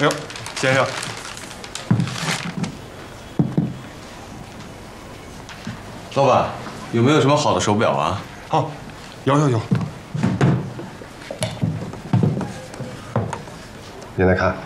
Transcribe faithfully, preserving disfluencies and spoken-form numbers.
哎呦，先生， 老板，有没有什么好的手表啊？ 好，有有有。你来看。